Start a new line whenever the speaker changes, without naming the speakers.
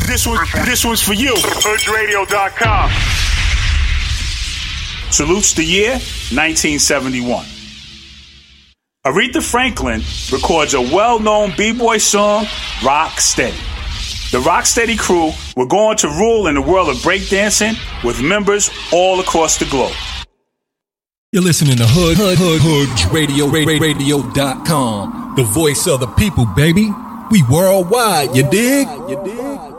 This one's for you.
HoodRadio.com.
Salutes the year 1971. Aretha Franklin records a well-known b-boy song, Rock Steady. The Rock Steady crew were going to rule in the world of breakdancing with members all across the globe.
You're listening to HoodRadio.com. The voice of the people, baby. We worldwide, you dig?